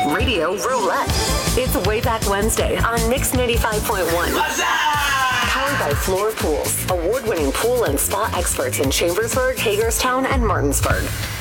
Radio Roulette. It's Wayback Wednesday on Mix 95.1. Powered by Floor Pools, award-winning pool and spa experts in Chambersburg, Hagerstown, and Martinsburg.